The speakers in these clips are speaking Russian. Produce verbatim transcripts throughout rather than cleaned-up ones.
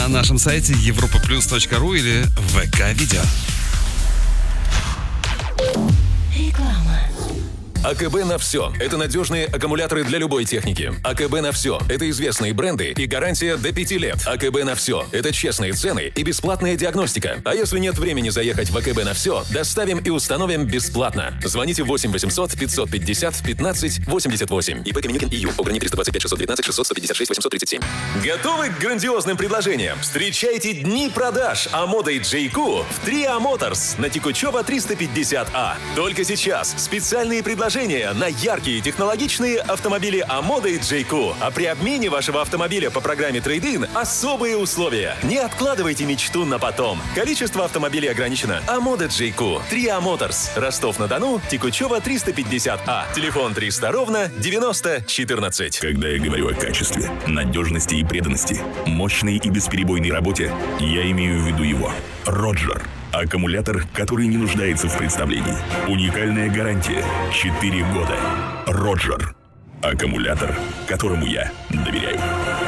на нашем сайте европа плюс точка ру или в ВК-видео. Реклама. АКБ на все. Это надежные аккумуляторы для любой техники. АКБ на все. Это известные бренды и гарантия до пяти лет. АКБ на все. Это честные цены и бесплатная диагностика. А если нет времени заехать в АКБ на все, доставим и установим бесплатно. Звоните восемь восемьсот пятьсот пятьдесят пятнадцать восемьдесят восемь. ИП Каменюкин ИЮ. Ограничение триста двадцать пять шестьсот девятнадцать шестьсот сто пятьдесят шесть восемьсот тридцать семь. Готовы к грандиозным предложениям? Встречайте дни продаж Амода и Джейку в три А Моторс на Тикучева триста пятьдесят А. Только сейчас специальные предложения на яркие технологичные автомобили Амода и Джейку. А при обмене вашего автомобиля по программе Трейд-ин особые условия. Не откладывайте мечту на потом. Количество автомобилей ограничено. Амода Джейку. три А Моторс. Ростов-на-Дону. Тикучева триста пятьдесят А. Телефон триста ровно девяносто четырнадцать. Когда я говорю о качестве, надежности и преданности, мощной и бесперебойной работе, я имею в виду его. Роджер. Аккумулятор, который не нуждается в представлении. Уникальная гарантия. четыре года. Роджер. Аккумулятор, которому я доверяю.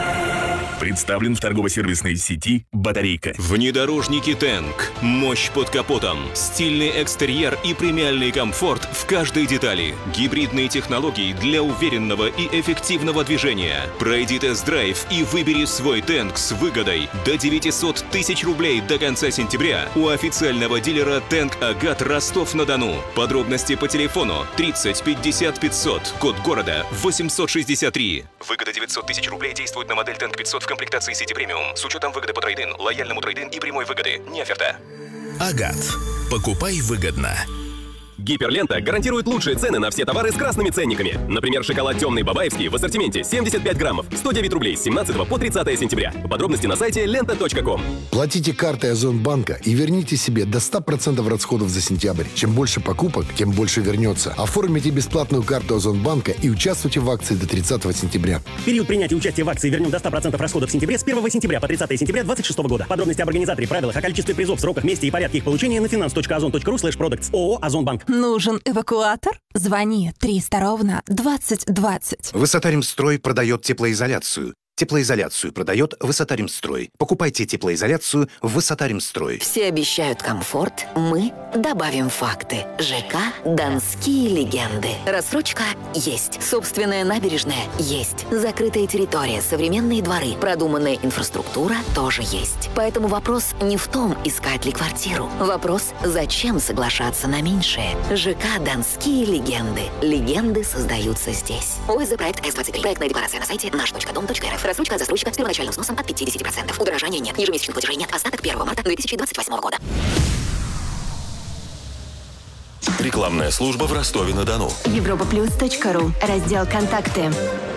Представлен в торгово-сервисной сети «Батарейка». Внедорожники «Тэнк». Мощь под капотом, стильный экстерьер и премиальный комфорт в каждой детали. Гибридные технологии для уверенного и эффективного движения. Пройди тест-драйв и выбери свой «Тэнк» с выгодой до девятьсот тысяч рублей до конца сентября у официального дилера «Тэнк Агат» Ростов-на-Дону. Подробности по телефону тридцать пятьдесят пятьсот, код города восемьсот шестьдесят три. Выгода девятьсот тысяч рублей действует на модель «Тэнк пятьсот» в комплектации City Premium с учетом выгоды по трейд-ин, лояльному трейд-ин и прямой выгоды. Не оферта. Агат. Покупай выгодно. Гиперлента гарантирует лучшие цены на все товары с красными ценниками. Например, шоколад темный бабаевский в ассортименте семьдесят пять граммов, сто девять рублей с семнадцатого по тридцатое сентября. Подробности на сайте лента точка ком. Платите картой Озонбанка и верните себе до ста процентов расходов за сентябрь. Чем больше покупок, тем больше вернется. Оформите бесплатную карту Озонбанка и участвуйте в акции до тридцатого сентября. Период принятия участия в акции вернем до ста процентов расходов в сентябре с первого сентября по тридцатое сентября двадцать шестого года. Подробности об организаторе, правилах, о количестве призов, сроках, месте и порядке их получения на финанс точка озон точка ру слэш продактс. ООО «Озонбанк». Нужен эвакуатор? Звони триста ровно двадцать двадцать. Высотаримстрой продает теплоизоляцию. Теплоизоляцию продает Высотаримстрой. Покупайте теплоизоляцию в Высотаримстрой. Все обещают комфорт, мы добавим факты. ЖК «Донские легенды». Рассрочка есть. Собственная набережная есть. Закрытая территория, современные дворы, продуманная инфраструктура тоже есть. Поэтому вопрос не в том, искать ли квартиру. Вопрос, зачем соглашаться на меньшее. ЖК «Донские легенды». Легенды создаются здесь. ОСЗ проект эс двадцать три. Проектная декларация на сайте наш точка дом точка рф. Рассрочка от застройщика с первоначальным взносом от пятьдесят процентов. Удорожания нет. Ежемесячных платежей нет. Остаток первого марта две тысячи двадцать восьмого года. Рекламная служба в Ростове-на-Дону. европа плюс точка ру. Раздел «Контакты».